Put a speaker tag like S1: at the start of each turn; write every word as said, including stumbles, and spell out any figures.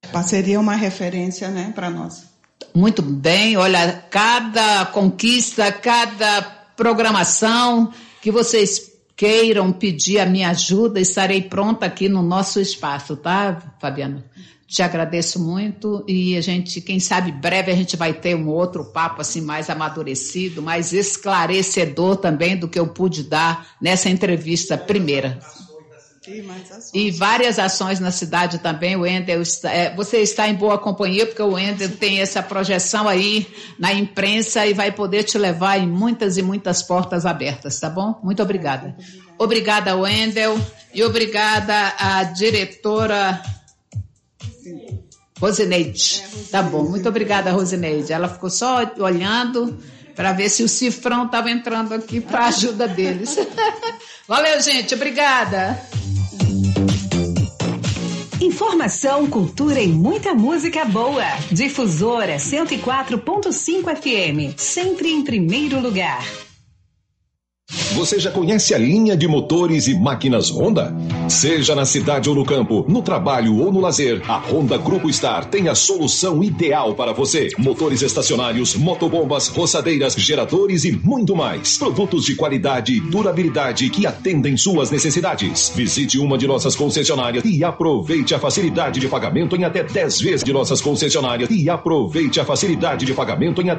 S1: Seria uma referência, né, para nós.
S2: Muito bem, olha, cada conquista, cada programação que vocês queiram pedir a minha ajuda, estarei pronta aqui no nosso espaço, tá, Fabiana? Te agradeço muito e a gente, quem sabe, breve a gente vai ter um outro papo assim mais amadurecido, mais esclarecedor também do que eu pude dar nessa entrevista primeira. E várias ações na cidade também. O Wendel está, é, você está em boa companhia, porque o Wendel tem essa projeção aí na imprensa e vai poder te levar em muitas e muitas portas abertas, tá bom? Muito obrigada. Obrigada, Wendel, e obrigada à diretora Rosineide. Tá bom, muito obrigada, Rosineide. Ela ficou só olhando para ver se o cifrão estava entrando aqui para a ajuda deles. Valeu, gente, obrigada.
S3: Informação, cultura e muita música boa. Difusora cento e quatro ponto cinco F M, sempre em primeiro lugar.
S4: Você já conhece a linha de motores e máquinas Honda? Seja na cidade ou no campo, no trabalho ou no lazer, a Honda Grupo Star tem a solução ideal para você. Motores estacionários, motobombas, roçadeiras, geradores e muito mais. Produtos de qualidade e durabilidade que atendem suas necessidades. Visite uma de nossas concessionárias e aproveite a facilidade de pagamento em até dez vezes de nossas concessionárias e aproveite a facilidade de pagamento em até